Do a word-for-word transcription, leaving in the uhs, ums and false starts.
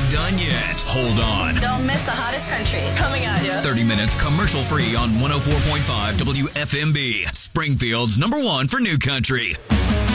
done yet. Hold on. Don't miss the hottest country. Coming at you. thirty minutes commercial free on one oh four point five W F M B. Springfield's number one for new country.